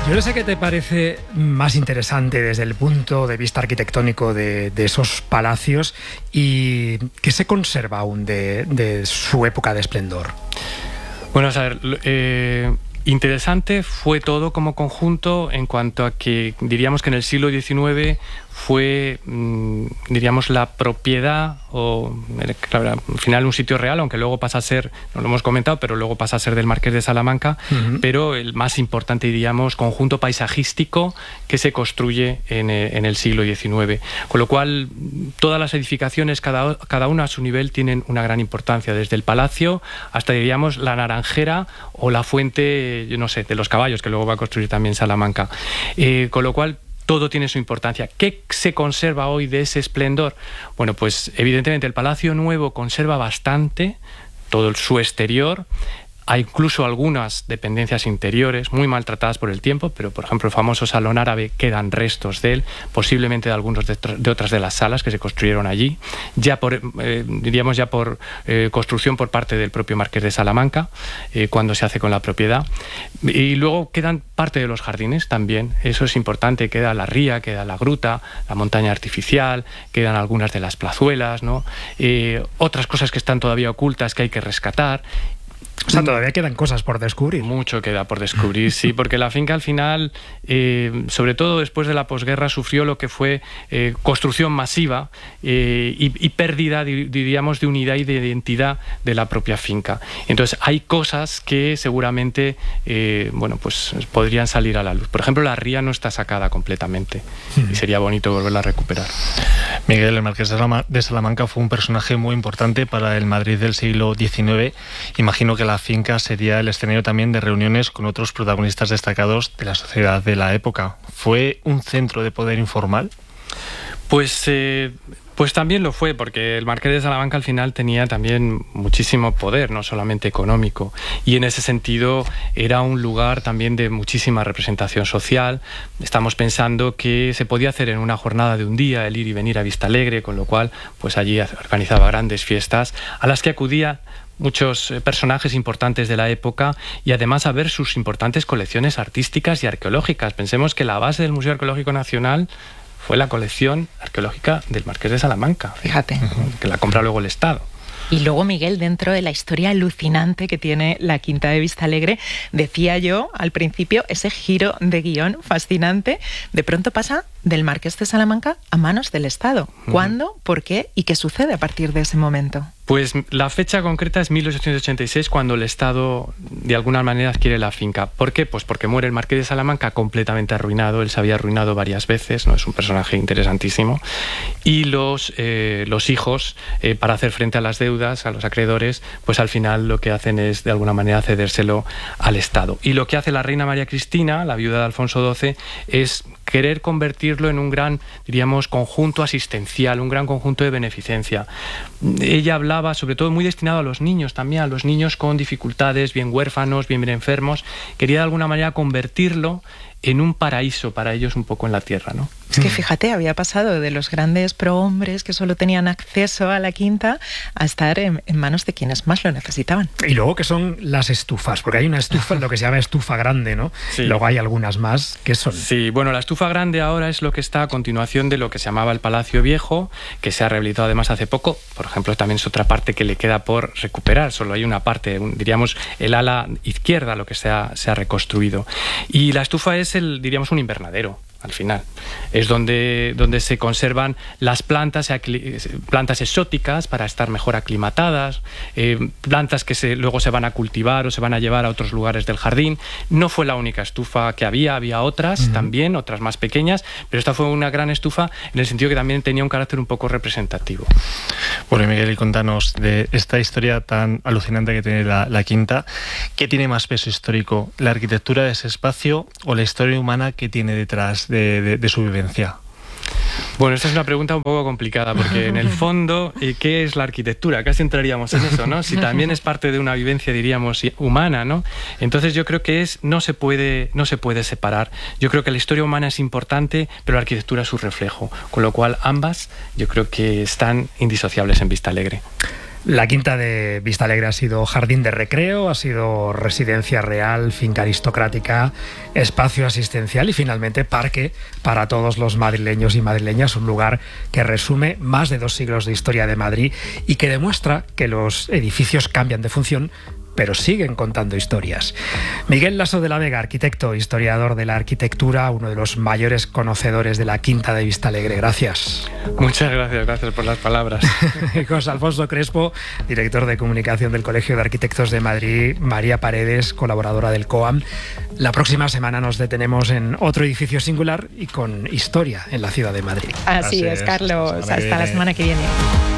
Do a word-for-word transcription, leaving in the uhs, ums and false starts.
Yo no sé qué te parece más interesante desde el punto de vista arquitectónico de, de esos palacios y qué se conserva aún de, de su época de esplendor. Bueno, a ver, eh, interesante fue todo como conjunto en cuanto a que diríamos que en el siglo diecinueve fue, diríamos, la propiedad o, claro, al final un sitio real, aunque luego pasa a ser, no lo hemos comentado, pero luego pasa a ser del Marqués de Salamanca, uh-huh. pero el más importante, diríamos, conjunto paisajístico que se construye en, en el siglo diecinueve. Con lo cual, todas las edificaciones, cada, cada una a su nivel, tienen una gran importancia, desde el palacio hasta, diríamos, la naranjera o la fuente, yo no sé, de los caballos, que luego va a construir también Salamanca. Eh, con lo cual, todo tiene su importancia. ¿Qué se conserva hoy de ese esplendor? Bueno, pues evidentemente el Palacio Nuevo conserva bastante todo su exterior. Hay incluso algunas dependencias interiores muy maltratadas por el tiempo, pero por ejemplo el famoso Salón Árabe quedan restos de él, posiblemente de algunos de, de otras de las salas que se construyeron allí, ya por, eh, diríamos ya por eh, construcción por parte del propio Marqués de Salamanca, eh, cuando se hace con la propiedad. Y luego quedan parte de los jardines también, eso es importante, queda la ría, queda la gruta, la montaña artificial, quedan algunas de las plazuelas, ¿no? Eh, otras cosas que están todavía ocultas que hay que rescatar. O sea, todavía quedan cosas por descubrir. Mucho queda por descubrir, sí, porque la finca al final, eh, sobre todo después de la posguerra, sufrió lo que fue eh, construcción masiva eh, y, y pérdida, diríamos, de unidad y de identidad de la propia finca. Entonces, hay cosas que seguramente, eh, bueno, pues podrían salir a la luz. Por ejemplo, la ría no está sacada completamente y sería bonito volverla a recuperar. Miguel, el Marqués de Salamanca fue un personaje muy importante para el Madrid del siglo diecinueve. Imagino que la finca sería el escenario también de reuniones con otros protagonistas destacados de la sociedad de la época. ¿Fue un centro de poder informal? Pues, eh, pues también lo fue, porque el Marqués de Salamanca al final tenía también muchísimo poder, no solamente económico, y en ese sentido era un lugar también de muchísima representación social. Estamos pensando que se podía hacer en una jornada de un día el ir y venir a Vistalegre, con lo cual pues allí organizaba grandes fiestas a las que acudía muchos personajes importantes de la época y además a ver sus importantes colecciones artísticas y arqueológicas. Pensemos que la base del Museo Arqueológico Nacional fue la colección arqueológica del Marqués de Salamanca. Fíjate. Que la compra luego el Estado. Y luego, Miguel, dentro de la historia alucinante que tiene la Quinta de Vistalegre, decía yo al principio, ese giro de guión fascinante, de pronto pasa del Marqués de Salamanca a manos del Estado. ¿Cuándo? ¿Por qué? ¿Y qué sucede a partir de ese momento? Pues la fecha concreta es mil ochocientos ochenta y seis, cuando el Estado de alguna manera adquiere la finca. ¿Por qué? Pues porque muere el Marqués de Salamanca completamente arruinado. Él se había arruinado varias veces, ¿no? Es un personaje interesantísimo. Y los, eh, los hijos, eh, para hacer frente a las deudas, a los acreedores, pues al final lo que hacen es de alguna manera cedérselo al Estado. Y lo que hace la reina María Cristina, la viuda de Alfonso doce, es querer convertirlo en un gran, diríamos, conjunto asistencial, un gran conjunto de beneficencia. Ella hablaba, sobre todo, muy destinado a los niños también, a los niños con dificultades, bien huérfanos, bien, bien enfermos. Quería de alguna manera convertirlo en un paraíso para ellos un poco en la tierra, ¿no? Es que fíjate, había pasado de los grandes prohombres que solo tenían acceso a la quinta a estar en, en manos de quienes más lo necesitaban. Y luego que son las estufas, porque hay una estufa, lo que se llama estufa grande, ¿no? Sí. Luego hay algunas más que son... Sí, bueno, la estufa grande ahora es lo que está a continuación de lo que se llamaba el Palacio Viejo, que se ha rehabilitado además hace poco. Por ejemplo, también es otra parte que le queda por recuperar, solo hay una parte, un, diríamos el ala izquierda, lo que se ha, se ha reconstruido. Y la estufa es el, diríamos, un invernadero. Al final es donde, donde se conservan las plantas, plantas exóticas para estar mejor aclimatadas, eh, plantas que se, luego se van a cultivar o se van a llevar a otros lugares del jardín. No fue la única estufa que había, había otras uh-huh. también, otras más pequeñas, pero esta fue una gran estufa en el sentido que también tenía un carácter un poco representativo. Bueno, Miguel, y contanos de esta historia tan alucinante que tiene la, la Quinta. ¿Qué tiene más peso histórico? ¿La arquitectura de ese espacio o la historia humana que tiene detrás De, de, de su vivencia? Bueno, esta es una pregunta un poco complicada, porque en el fondo, ¿qué es la arquitectura? Casi entraríamos en eso, ¿no? Si también es parte de una vivencia, diríamos, humana, ¿no? Entonces yo creo que es no se puede, no se puede separar. Yo creo que la historia humana es importante, pero la arquitectura es su reflejo, con lo cual ambas yo creo que están indisociables en Vistalegre. La Quinta de Vistalegre ha sido jardín de recreo, ha sido residencia real, finca aristocrática, espacio asistencial y finalmente parque para todos los madrileños y madrileñas, un lugar que resume más de dos siglos de historia de Madrid y que demuestra que los edificios cambian de función, pero siguen contando historias. Miguel Lasso de la Vega, arquitecto, historiador de la arquitectura, uno de los mayores conocedores de la Quinta de Vistalegre. Gracias. Muchas gracias, gracias por las palabras. José Alfonso Crespo, director de comunicación del Colegio de Arquitectos de Madrid, María Paredes, colaboradora del COAM. La próxima semana nos detenemos en otro edificio singular y con historia en la ciudad de Madrid. Así, Así es, es, Carlos. Hasta la semana que viene.